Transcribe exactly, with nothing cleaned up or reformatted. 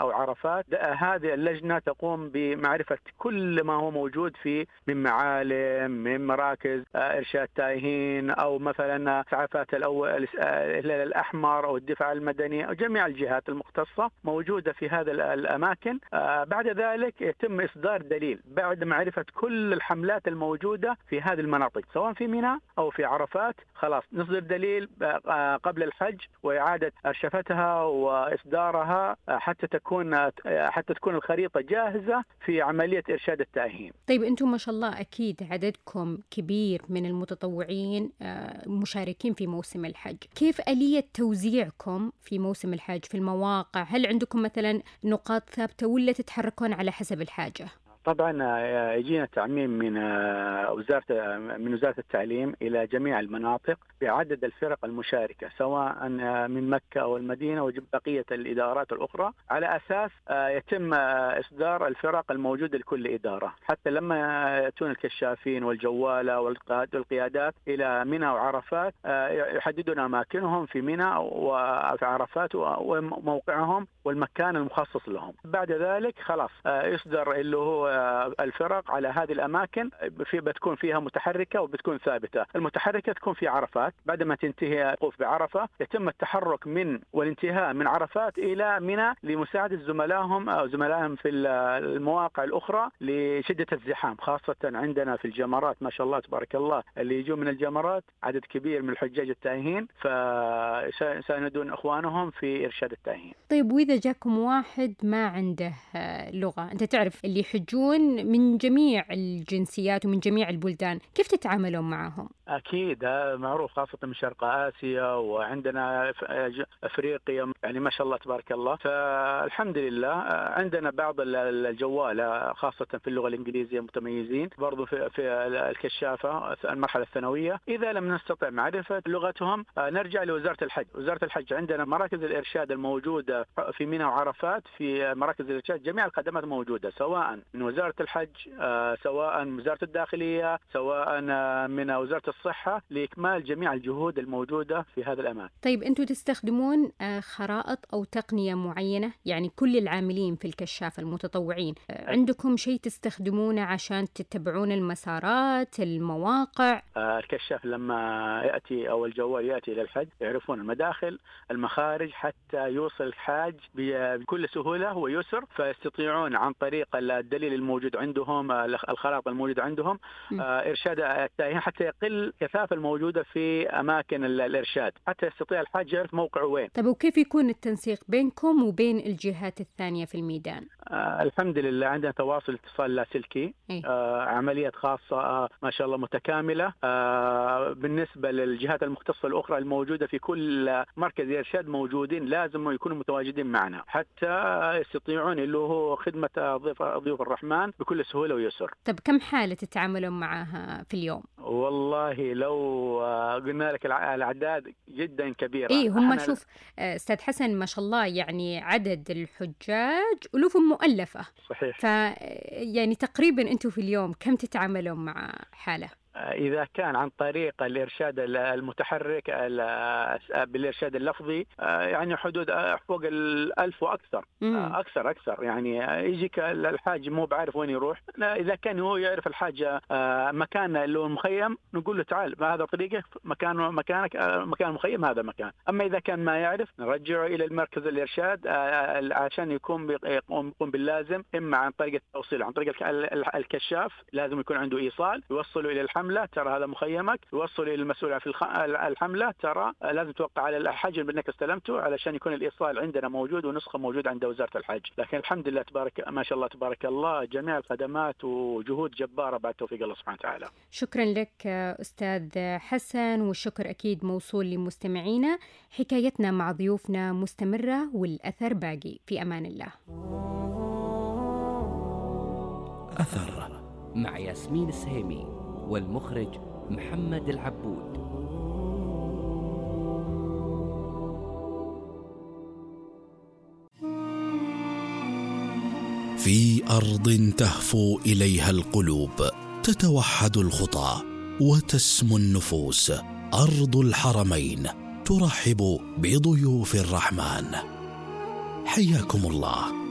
أو عرفات، هذه اللجنة تقوم بمعرفة كل ما هو موجود في من معالم، من مراكز إرشاد تائهين، أو مثلا إسعافات الأول الهلال الأحمر أو الدفاع المدني أو جميع الجهات المختصة موجودة في هذه الأماكن. بعد ذلك يتم إصدار دليل بعد معرفة كل الحملات الموجودة في هذه المناطق سواء في منى أو في عرفات. خلاص نصدر دليل قبل الحج وإعادة أرشفتها وإصدارها حتى تكون حتى تكون الخريطة جاهزة في عملية إرشاد التائهين. طيب أنتم ما شاء الله أكيد عددكم كبير من المتطوعين مشاركين في موسم الحج، كيف آلية توزيعكم في موسم الحج في المواقع؟ هل عندكم مثلا نقاط ثابتة ولا تتحركون على حسب الحاجة؟ طبعا يجينا تعميم من وزارة من وزارة التعليم إلى جميع المناطق بعدد الفرق المشاركة سواء من مكة أو المدينة وبقية الإدارات الأخرى، على أساس يتم إصدار الفرق الموجودة لكل إدارة، حتى لما يأتون الكشافين والجوالة والقيادات إلى منى وعرفات يحددون أماكنهم في منى وفي عرفات وموقعهم والمكان المخصص لهم. بعد ذلك خلاص يصدر اللي هو الفرق على هذه الأماكن، في بتكون فيها متحركة وبتكون ثابتة. المتحركة تكون في عرفات، بعد ما تنتهي الوقوف بعرفة يتم التحرك من والانتهاء من عرفات إلى منى لمساعدة زملائهم أو زملائهم في المواقع الأخرى لشدة الزحام، خاصة عندنا في الجمرات ما شاء الله تبارك الله اللي يجون من الجمرات عدد كبير من الحجاج التائهين، فساندون إخوانهم في إرشاد التائهين. طيب وإذا جاكم واحد ما عنده لغة، أنت تعرف اللي يحجون من جميع الجنسيات ومن جميع البلدان، كيف تتعاملون معهم؟ أكيد معروف، خاصة من شرق آسيا وعندنا أفريقيا يعني ما شاء الله تبارك الله. فالحمد لله عندنا بعض الجوالة خاصة في اللغة الإنجليزية متميزين، برضو في, في الكشافة المرحلة الثانوية. إذا لم نستطع معرفة لغتهم نرجع لوزارة الحج. وزارة الحج عندنا مراكز الإرشاد الموجودة في منى وعرفات، في مراكز الإرشاد جميع الخدمات موجودة سواء من وزارة الحج سواء من وزارة الداخلية سواء من وزارة الصحة لإكمال جميع الجهود الموجودة في هذا الأماكن. طيب أنتم تستخدمون خرائط أو تقنية معينة؟ يعني كل العاملين في الكشافة المتطوعين عندكم شيء تستخدمونه عشان تتبعون المسارات المواقع؟ الكشاف لما يأتي أو الجوال يأتي إلى الحج يعرفون المداخل المخارج حتى يوصل الحاج بكل سهولة ويسر، فيستطيعون عن طريق الدليل الموجود عندهم الخرائط الموجودة عندهم إرشاد التائهين حتى يقل الكثافة الموجودة في أماكن الإرشاد، حتى يستطيع الحاج يعرف موقعه وين. طب وكيف يكون التنسيق بينكم وبين الجهات الثانية في الميدان؟ آه الحمد لله عندنا تواصل اتصال لاسلكي. إيه؟ آه عمليات خاصة آه ما شاء الله متكاملة. آه بالنسبة للجهات المختصة الأخرى الموجودة في كل مركز إرشاد موجودين، لازم يكونوا متواجدين معنا حتى يستطيعون اللي هو خدمة ضيف ضيوف الرحمن بكل سهولة ويسر. طب كم حالة تتعاملون معها في اليوم؟ والله لو قلنا لك الأعداد جدا كبيرة. إيه هم شوف أستاذ حسن ما شاء الله يعني عدد الحجاج ألوف مؤلفة. صحيح. ف يعني تقريبا أنتم في اليوم كم تتعاملون مع حالة؟ إذا كان عن طريق الإرشاد المتحرك بالإرشاد اللفظي يعني حدود فوق الألف وأكثر. مم. أكثر أكثر يعني يجيك الحاج مو بعرف وين يروح. إذا كان هو يعرف الحاج مكان اللي هو المخيم نقول له تعال بهذا طريقه مكان مكانك مكان المخيم هذا مكان. أما إذا كان ما يعرف نرجعه إلى المركز الإرشاد عشان يكون يقوم باللازم، إما عن طريق التوصيل عن طريق الكشاف لازم يكون عنده إيصال يوصله إلى الحملة ترى هذا مخيمك، يوصل إلى المسؤول في الحملة ترى لازم توقع على الحج بأنك استلمته علشان يكون الإيصال عندنا موجود ونسخة موجود عند وزارة الحج. لكن الحمد لله تبارك ما شاء الله تبارك الله جميع الخدمات وجهود جبارة بعد توفيق الله سبحانه وتعالى. شكرا لك أستاذ حسن، والشكر أكيد موصول لمستمعينا. حكايتنا مع ضيوفنا مستمرة والأثر باقي. في أمان الله. أثر مع ياسمين السهيمي والمخرج محمد العبود. في أرض تهفو إليها القلوب تتوحد الخطى وتسمو النفوس، أرض الحرمين ترحب بضيوف الرحمن. حياكم الله.